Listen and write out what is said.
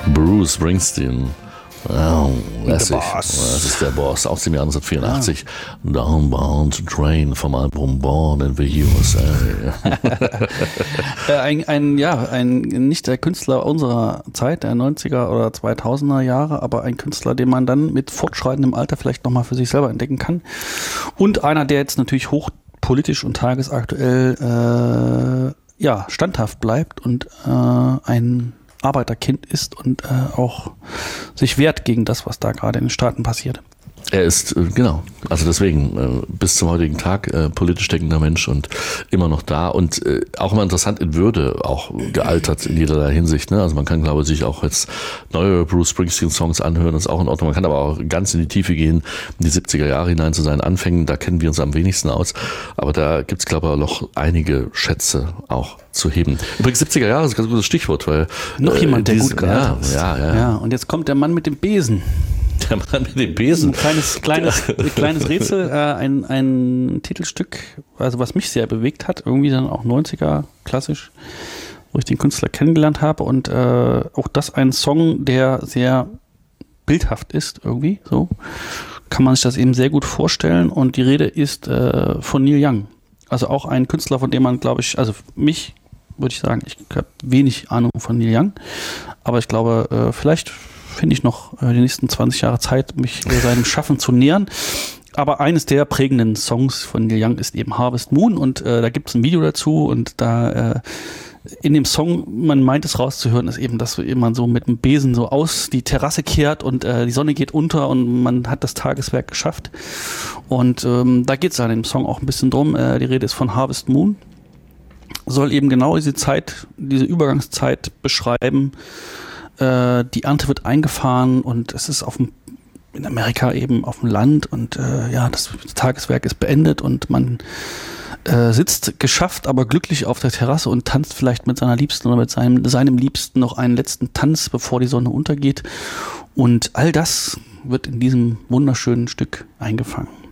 Bruce Springsteen. Oh, das ist der Boss aus dem Jahr 1984. Downbound Train vom Album Born in the USA. ein nicht der Künstler unserer Zeit, der 90er oder 2000er Jahre, aber ein Künstler, den man dann mit fortschreitendem Alter vielleicht nochmal für sich selber entdecken kann. Und einer, der jetzt natürlich hochpolitisch und tagesaktuell standhaft bleibt und ein Arbeiterkind ist und auch sich wehrt gegen das, was da gerade in den Staaten passiert. Er ist, genau, also deswegen bis zum heutigen Tag politisch denkender Mensch und immer noch da und auch immer interessant in Würde auch gealtert in jederlei Hinsicht. Ne? Also man kann, glaube ich, sich auch jetzt neue Bruce Springsteen-Songs anhören, das ist auch in Ordnung. Man kann aber auch ganz in die Tiefe gehen, in die 70er Jahre hinein zu seinen Anfängen, da kennen wir uns am wenigsten aus. Aber da gibt's, glaube ich, noch einige Schätze auch zu heben. Übrigens 70er Jahre ist ein ganz gutes Stichwort, weil noch jemand, der gut gealtert ist. Ja. Und jetzt kommt der Mann mit dem Besen. Der Mann mit dem Besen. Ein kleines Rätsel, ein Titelstück, also was mich sehr bewegt hat, irgendwie dann auch 90er, klassisch, wo ich den Künstler kennengelernt habe und auch das ein Song, der sehr bildhaft ist irgendwie, so kann man sich das eben sehr gut vorstellen und die Rede ist von Neil Young, also auch ein Künstler, von dem man, glaube ich, also mich würde ich sagen, ich habe wenig Ahnung von Neil Young, aber ich glaube, vielleicht finde ich noch die nächsten 20 Jahre Zeit, mich seinem Schaffen zu nähern. Aber eines der prägenden Songs von Neil Young ist eben Harvest Moon und da gibt es ein Video dazu und da in dem Song, man meint es rauszuhören, ist eben, dass man so mit dem Besen so aus die Terrasse kehrt und die Sonne geht unter und man hat das Tageswerk geschafft. Und da geht es dann in dem Song auch ein bisschen drum. Die Rede ist von Harvest Moon. Soll eben genau diese Zeit, diese Übergangszeit beschreiben. Die Ernte wird eingefahren und es ist in Amerika eben auf dem Land und das Tageswerk ist beendet und man sitzt geschafft, aber glücklich auf der Terrasse und tanzt vielleicht mit seiner Liebsten oder mit seinem Liebsten noch einen letzten Tanz, bevor die Sonne untergeht. Und all das wird in diesem wunderschönen Stück eingefangen.